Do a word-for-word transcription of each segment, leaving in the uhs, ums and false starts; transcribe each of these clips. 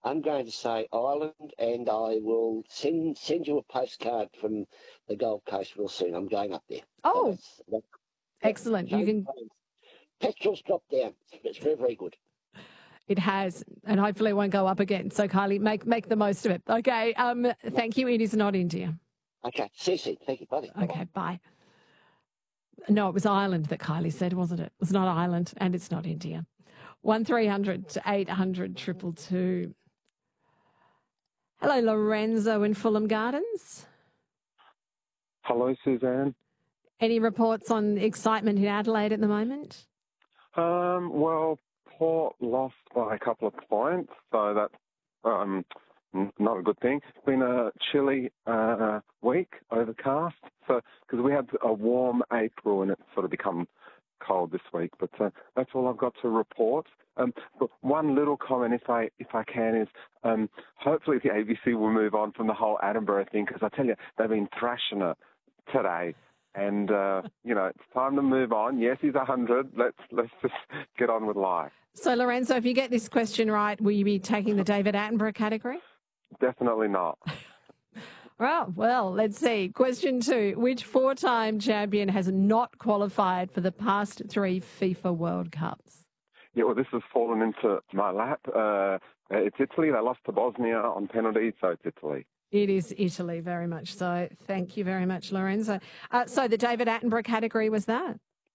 I'm going to say Ireland, and I will send send you a postcard from the Gold Coast real soon. I'm going up there. Oh, So that's, that's, excellent. yeah, You can. Petrol's dropped down. It's very, very good. It has, and hopefully it won't go up again. So, Kylie, make make the most of it. Okay. Um. Thank you. It is not India. Okay. See you soon. Thank you, buddy. Okay. Bye. No, it was Ireland that Kylie said, wasn't it? It was not Ireland, and it's not India. One three hundred to eight hundred triple two. Hello, Lorenzo in Fulham Gardens. Hello, Suzanne. Any reports on excitement in Adelaide at the moment? Um, well, Port lost by a couple of points, so that's um, not a good thing. It's been a chilly uh, week, overcast, so because we had a warm April and it's sort of become cold this week. But uh, that's all I've got to report. Um, but one little comment, if I if I can, is um, hopefully the A B C will move on from the whole Attenborough thing, because I tell you, they've been thrashing it today. And, uh, you know, it's time to move on. Yes, he's one hundred. Let's let's just get on with life. So, Lorenzo, if you get this question right, will you be taking the David Attenborough category? Definitely not. Well, well, let's see. Question two. Which four-time champion has not qualified for the past three FIFA World Cups? Yeah, well, this has fallen into my lap. Uh, it's Italy. They lost to Bosnia on penalties, so it's Italy. It is Italy, very much so. Thank you very much, Lorenzo. Uh, so the David Attenborough category was that?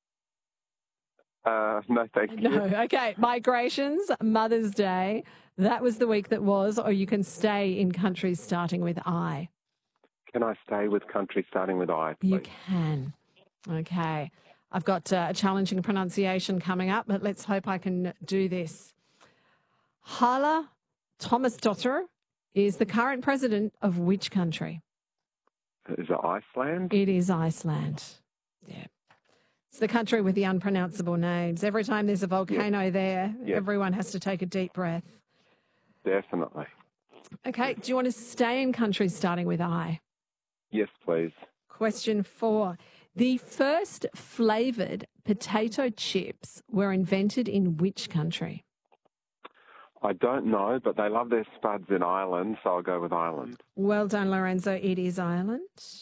Uh, no, thank you. No, okay. Migrations, Mother's Day. That was the week that was, or you can stay in countries starting with I. Can I stay with countries starting with I, please? You can. Okay. I've got uh, a challenging pronunciation coming up, but let's hope I can do this. Hala Thomasdottir is the current president of which country? Is it Iceland? It is Iceland. Yeah. It's the country with the unpronounceable names. Every time there's a volcano yeah. there, yeah. everyone has to take a deep breath. Definitely. Okay. Do you want to stay in countries starting with I? Yes, please. Question four. The first flavoured potato chips were invented in which country? I don't know, but they love their spuds in Ireland, so I'll go with Ireland. Well done, Lorenzo. It is Ireland.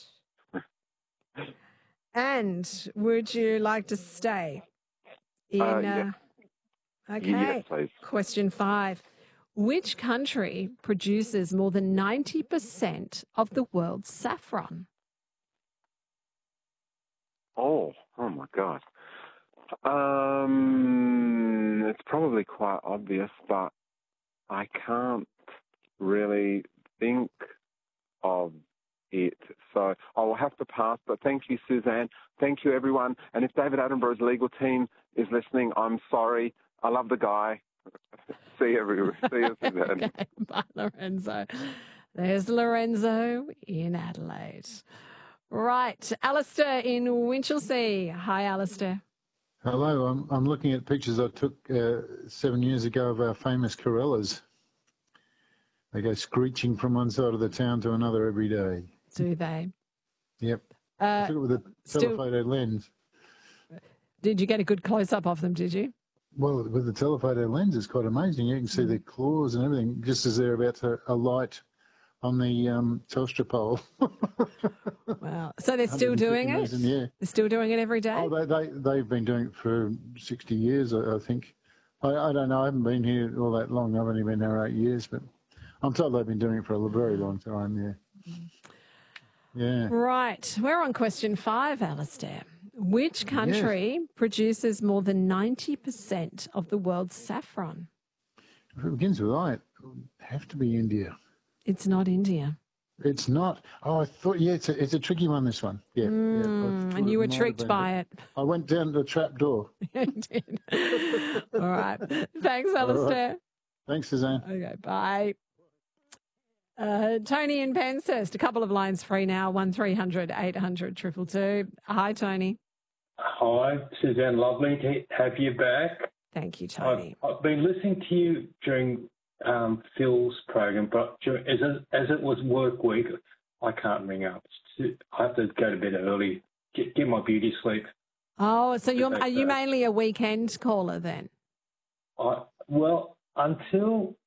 And would you like to stay in... Uh, yes. Uh, okay. Yes, please. Question five. Which country produces more than ninety percent of the world's saffron? Oh, oh my God. Um, it's probably quite obvious, but I can't really think of it. So I will have to pass, but thank you, Suzanne. Thank you, everyone. And if David Attenborough's legal team is listening, I'm sorry. I love the guy. See you, everyone. See you, Suzanne. Okay, bye, Lorenzo. There's Lorenzo in Adelaide. Right, Alistair in Winchelsea. Hi, Alistair. Hello, I'm, I'm looking at pictures I took uh, seven years ago of our famous Corellas. They go screeching from one side of the town to another every day. Do they? Yep. Uh, I took it with a telephoto still, lens. Did you get a good close-up of them, did you? Well, with the telephoto lens, it's quite amazing. You can see the claws and everything just as they're about to alight on the um, Telstra pole. Wow. So they're still doing it? Yeah. They're still doing it every day? Oh, they, they, they've been doing it for sixty years, I, I think. I, I don't know. I haven't been here all that long. I've only been there eight years, but I'm told they've been doing it for a very long time, yeah. Yeah. Right. We're on question five, Alistair. Which country yes. produces more than ninety percent of the world's saffron? If it begins with I, it would have to be India. It's not India. It's not. Oh, I thought, yeah, it's a, it's a tricky one, this one. Yeah. Mm, yeah and you were tricked by it. I went down the trap door. You did. All right. Thanks, Alistair. Right. Thanks, Suzanne. Okay, bye. Uh, Tony in Penshurst, a couple of lines free now, one three hundred eight hundred two two two. Hi, Tony. Hi, Suzanne. Lovely to have you back. Thank you, Tony. I've, I've been listening to you during um, Phil's program, but during, as, it, as it was work week, I can't ring up. I have to go to bed early, get, get my beauty sleep. Oh, so you're, are you mainly a weekend caller then? I, well, until